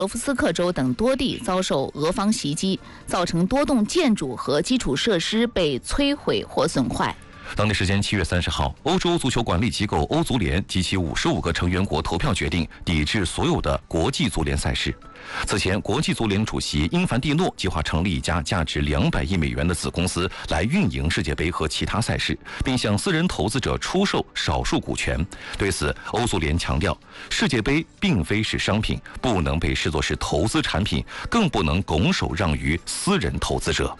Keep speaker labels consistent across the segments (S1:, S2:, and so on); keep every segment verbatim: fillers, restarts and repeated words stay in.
S1: 罗夫斯克州等多地遭受俄方袭击，造成多栋建筑和基础设施被摧毁或损坏。
S2: 当地时间七月三十号，欧洲足球管理机构欧足联及其五十五个成员国投票决定抵制所有的国际足联赛事。此前，国际足联主席英凡蒂诺计划成立一家价值两百亿美元的子公司来运营世界杯和其他赛事，并向私人投资者出售少数股权。对此，欧足联强调，世界杯并非是商品，不能被视作是投资产品，更不能拱手让于私人投资者。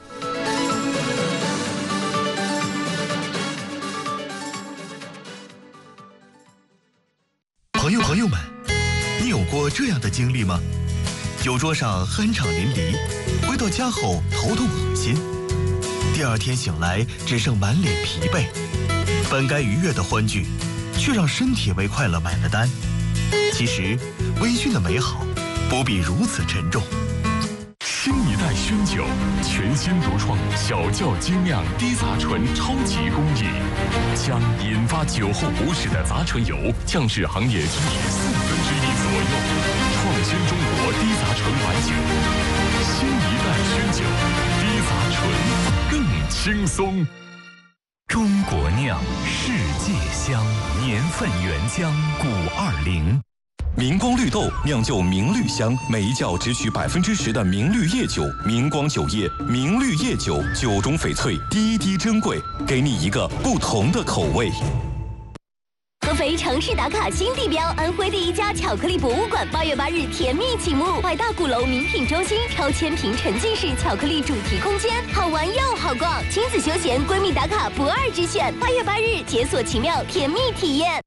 S3: 朋友朋友们，你有过这样的经历吗？酒桌上酣畅淋漓，回到家后头痛恶心，第二天醒来只剩满脸疲惫，本该愉悦的欢聚，却让身体为快乐买了单。其实，微醺的美好不必如此沉重。
S4: 新一代熏酒，全新独创小窖精酿低杂醇超级工艺，将引发酒后不适的杂醇油降至行业均值四分之一左右，创新中国低杂醇白酒。新一代熏酒，低杂醇更轻松。
S5: 中国酿，世界香，年份原浆古二零。
S2: 明光绿豆酿就明绿香，每一窖只取百分之十的明绿叶酒。明光酒业明绿叶酒，酒中翡翠，滴滴珍贵，给你一个不同的口味。
S6: 合肥城市打卡新地标，安徽第一家巧克力博物馆八月八日甜蜜启幕，百大鼓楼名品中心，超千平沉浸式巧克力主题空间，好玩又好逛，亲子休闲闺蜜打卡不二之选。八月八日解锁奇妙甜蜜体验。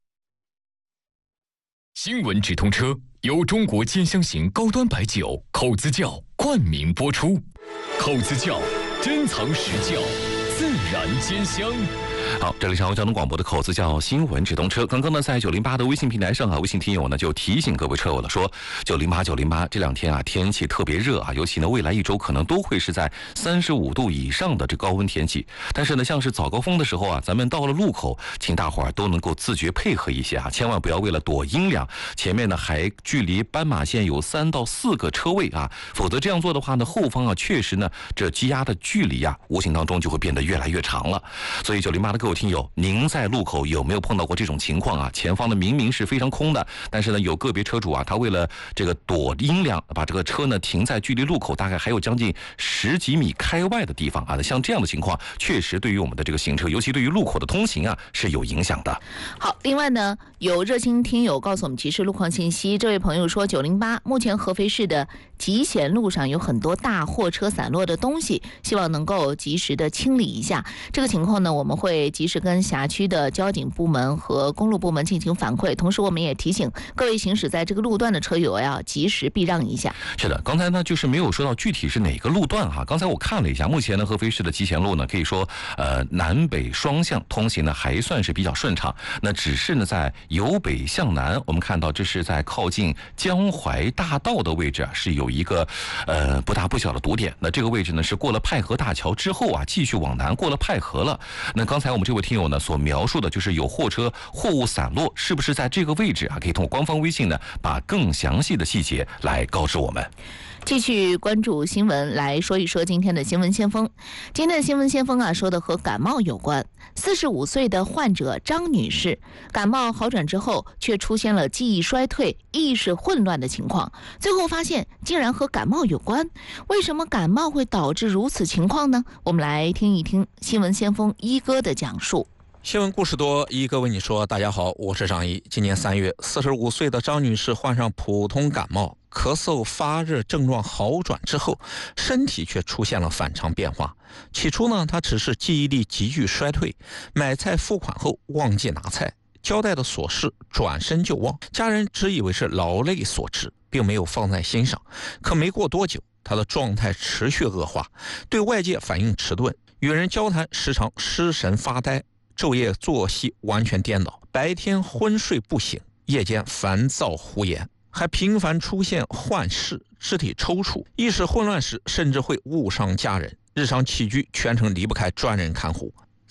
S4: 新闻直通车由中国兼香型高端白酒口子窖冠名播出，口子窖珍藏实窖，自然兼香。
S2: 好，这里是交通广播的口子窖新闻直通车。刚刚呢，在九零八的微信平台上啊，微信听友呢就提醒各位车友了，说九零八九零八这两天啊天气特别热啊，尤其呢未来一周可能都会是在三十五度以上的这高温天气。但是呢，像是早高峰的时候啊，咱们到了路口，请大伙儿都能够自觉配合一些啊，千万不要为了躲阴凉，前面呢还距离斑马线有三到四个车位啊，否则这样做的话呢，后方啊确实呢这积压的距离啊，无形当中就会变得越来越长了。所以九零八的各位听友，您在路口有没有碰到过这种情况啊？前方呢明明是非常空的，但是呢有个别车主啊，他为了这个躲阴凉，把这个车呢停在距离路口大概还有将近十几米开外的地方啊。像这样的情况，确实对于我们的这个行车，尤其对于路口的通行啊是有影响的。
S1: 好，另外呢，有热心听友告诉我们及时路况信息，这位朋友说，九零八目前合肥市的集贤路上有很多大货车散落的东西，希望能够及时的清理一下。这个情况呢，我们会及时跟辖区的交警部门和公路部门进行反馈，同时我们也提醒各位行驶在这个路段的车友要及时避让一下。
S2: 是的，刚才呢就是没有说到具体是哪个路段哈。刚才我看了一下，目前呢合肥市的集贤路呢可以说呃南北双向通行呢还算是比较顺畅。那只是呢在由北向南，我们看到这是在靠近江淮大道的位置啊，是有一个呃不大不小的堵点。那这个位置呢是过了派河大桥之后啊，继续往南过了派河了。那刚才我们这位听友呢所描述的就是有货车货物散落，是不是在这个位置啊？可以通过官方微信呢把更详细的细节来告知我们。
S1: 继续关注新闻，来说一说今天的新闻先锋。今天的新闻先锋啊，说的和感冒有关。四十五岁的患者张女士，感冒好转之后，却出现了记忆衰退、意识混乱的情况，最后发现竟然和感冒有关。为什么感冒会导致如此情况呢？我们来听一听新闻先锋一哥的讲述。
S7: 新闻故事多，一哥为你说。大家好，我是张一。今年三月，四十五岁的张女士患上普通感冒，咳嗽、发热症状好转之后，身体却出现了反常变化。起初呢，她只是记忆力急剧衰退，买菜付款后忘记拿菜，交代的琐事转身就忘，家人只以为是劳累所致，并没有放在心上。可没过多久，她的状态持续恶化，对外界反应迟钝，与人交谈时常失神发呆，昼夜作息完全颠倒，白天昏睡不醒，夜间烦躁胡言，还频繁出现幻视、肢体抽搐，意识混乱时甚至会误伤家人，日常起居全程离不开专人看护。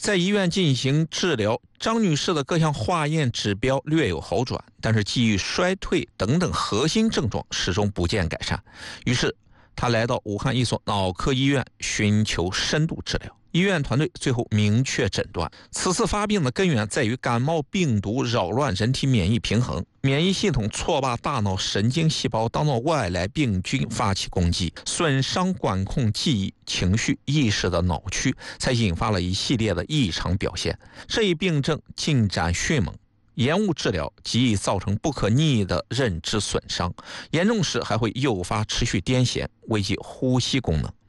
S7: 在医院进行治疗，张女士的各项化验指标略有好转，但是记忆衰退等等核心症状始终不见改善。于是她来到武汉一所脑科医院寻求深度治疗。医院团队最后明确诊断，此次发病的根源在于感冒病毒扰乱人体免疫平衡，免疫系统错把大脑神经细胞当作外来病菌发起攻击，损伤管控记忆、情绪、意识的脑区，才引发了一系列的异常表现。这一病症进展迅猛，延误治疗极易造成不可逆的认知损伤，严重时还会诱发持续癫痫，危及呼吸功能。